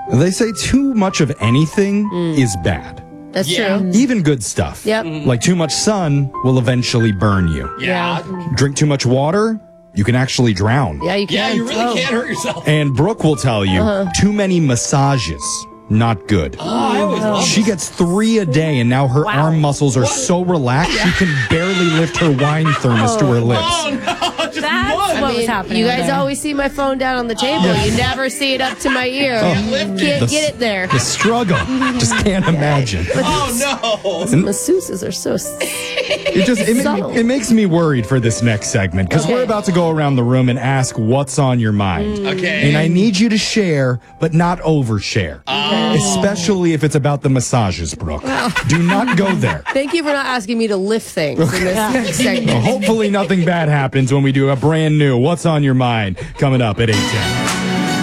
They say too much of anything is bad. That's true. Even good stuff. Yep. Like too much sun will eventually burn you. Yeah. Drink too much water, you can actually drown. Yeah, you can. Yeah, you really can't hurt yourself. And Brooke will tell you, too many massages, not good. I always love She gets 3 a day, and now her arm muscles are so relaxed, she can barely lift her wine thermos to her lips. Oh, no, just That's one. what was happening. You guys there. always see my phone down on the table. You never see it up to my ear. Can't get it there. The struggle. Just can't imagine. Oh, no. Masseuses are so... It makes me worried for this next segment, because we're about to go around the room and ask what's on your mind. Okay. And I need you to share, but not overshare. Especially if it's about the massages, Brooke. Do not go there. Thank you for not asking me to lift things in this next segment. Hopefully nothing bad happens when we do a brand new What's on Your Mind coming up at 8:10.